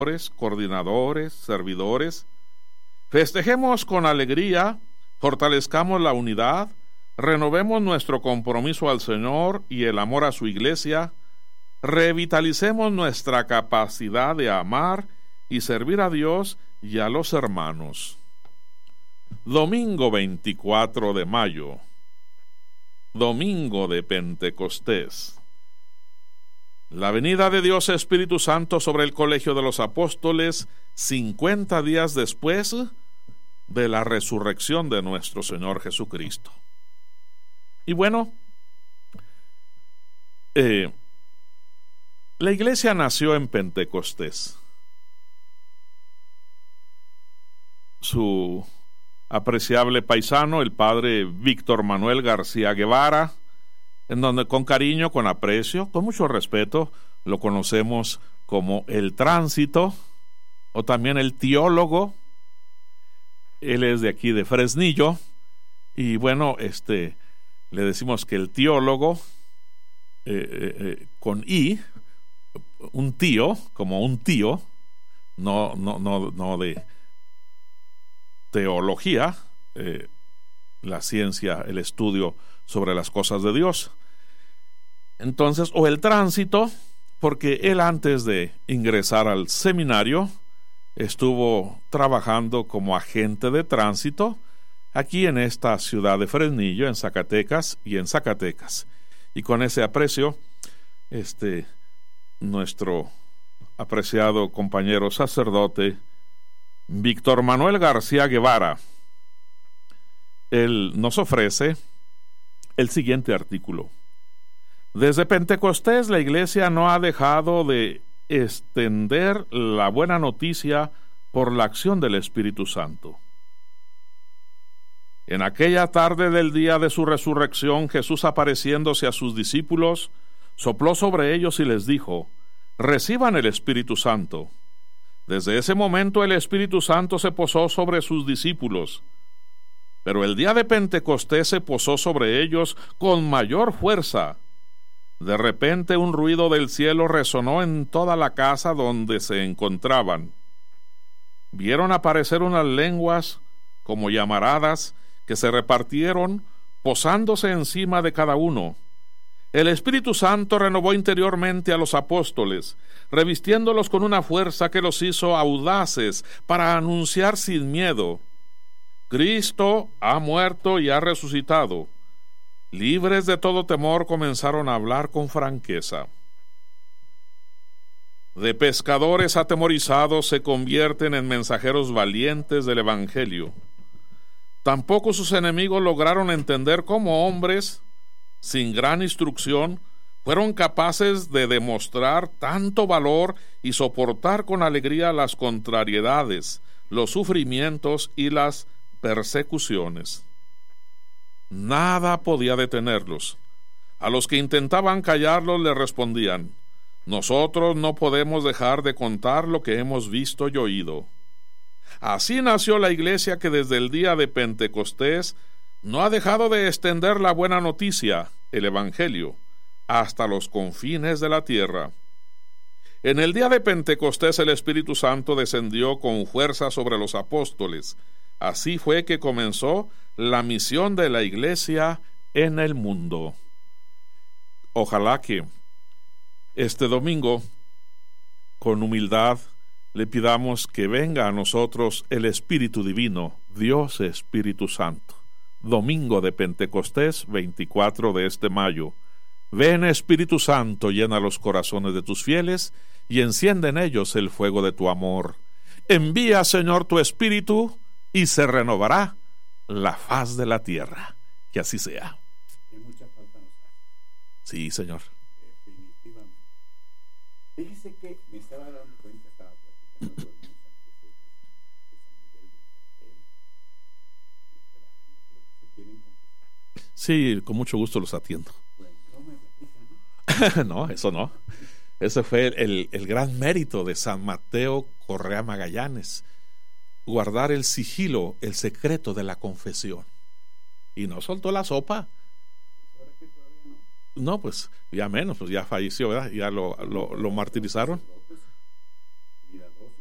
coordinadores, servidores. Festejemos con alegría, fortalezcamos la unidad, renovemos nuestro compromiso al Señor y el amor a su iglesia, revitalicemos nuestra capacidad de amar y servir a Dios y a los hermanos. Domingo 24 de mayo, domingo de Pentecostés. La venida de Dios Espíritu Santo sobre el Colegio de los Apóstoles 50 días después de la resurrección de nuestro Señor Jesucristo. Y bueno, la iglesia nació en Pentecostés. Su apreciable paisano, el padre Víctor Manuel García Guevara, en donde con cariño, con aprecio, con mucho respeto, lo conocemos como el Tránsito, o también el teólogo. Él es de aquí de Fresnillo, y bueno, le decimos que el teólogo, con I, un tío, como un tío, no de teología, la ciencia, el estudio sobre las cosas de Dios. Entonces, o el Tránsito, porque él antes de ingresar al seminario estuvo trabajando como agente de tránsito aquí en esta ciudad de Fresnillo, en Zacatecas y en Zacatecas. Y con ese aprecio, nuestro apreciado compañero sacerdote Víctor Manuel García Guevara, él nos ofrece el siguiente artículo. Desde Pentecostés la iglesia no ha dejado de extender la buena noticia por la acción del Espíritu Santo. En aquella tarde del día de su resurrección, Jesús, apareciéndose a sus discípulos, sopló sobre ellos y les dijo: reciban el Espíritu Santo. Desde ese momento el Espíritu Santo se posó sobre sus discípulos, pero el día de Pentecostés se posó sobre ellos con mayor fuerza. De repente un ruido del cielo resonó en toda la casa donde se encontraban. Vieron aparecer unas lenguas como llamaradas que se repartieron, posándose encima de cada uno. El Espíritu Santo renovó interiormente a los apóstoles, revistiéndolos con una fuerza que los hizo audaces para anunciar sin miedo: Cristo ha muerto y ha resucitado. Libres de todo temor, comenzaron a hablar con franqueza. De pescadores atemorizados se convierten en mensajeros valientes del Evangelio. Tampoco sus enemigos lograron entender cómo hombres sin gran instrucción fueron capaces de demostrar tanto valor y soportar con alegría las contrariedades, los sufrimientos y las persecuciones. Nada podía detenerlos. A los que intentaban callarlos les respondían: nosotros no podemos dejar de contar lo que hemos visto y oído. Así nació la iglesia que desde el día de Pentecostés no ha dejado de extender la buena noticia, el Evangelio, hasta los confines de la tierra. En el día de Pentecostés el Espíritu Santo descendió con fuerza sobre los apóstoles. Así fue que comenzó la misión de la iglesia en el mundo. Ojalá que este domingo, con humildad, le pidamos que venga a nosotros el Espíritu Divino, Dios Espíritu Santo. Domingo de Pentecostés, 24 de este mayo. Ven, Espíritu Santo, llena los corazones de tus fieles y enciende en ellos el fuego de tu amor. Envía, Señor, tu Espíritu y se renovará la faz de la tierra. Que así sea. Que mucha falta nos hace. Sí, Señor. Definitivamente. Fíjese que me estaba dando cuenta, estaba platicando con unos amigos de San Miguel de San Miguel. Sí, con mucho gusto los atiendo. Bueno, no me platican, ¿no? No, eso no. Ese fue el gran mérito de San Mateo Correa Magallanes: guardar el sigilo, el secreto de la confesión. Y no soltó la sopa. Ahora que todavía no. No, pues ya menos, pues ya falleció, ¿verdad? Ya lo martirizaron.